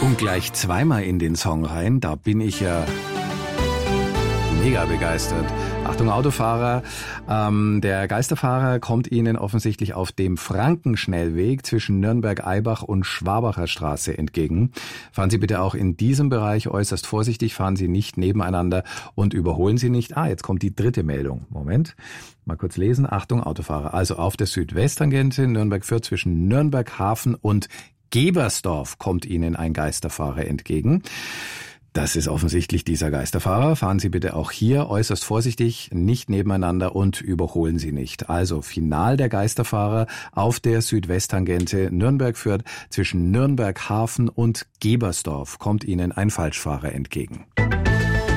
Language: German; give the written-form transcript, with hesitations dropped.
Und gleich zweimal in den Song rein, da bin ich ja mega begeistert. Achtung Autofahrer, der Geisterfahrer kommt Ihnen offensichtlich auf dem Frankenschnellweg zwischen Nürnberg-Eibach und Schwabacher Straße entgegen. Fahren Sie bitte auch in diesem Bereich äußerst vorsichtig, fahren Sie nicht nebeneinander und überholen Sie nicht. Jetzt kommt die dritte Meldung. Moment, mal kurz lesen. Achtung Autofahrer, also auf der Südwesttangente Nürnberg-Fürth zwischen Nürnberg-Hafen und Gebersdorf kommt Ihnen ein Geisterfahrer entgegen. Das ist offensichtlich dieser Geisterfahrer. Fahren Sie bitte auch hier äußerst vorsichtig, nicht nebeneinander und überholen Sie nicht. Also Final der Geisterfahrer auf der Südwesttangente Nürnberg-Fürth zwischen Nürnberg-Hafen und Gebersdorf kommt Ihnen ein Falschfahrer entgegen.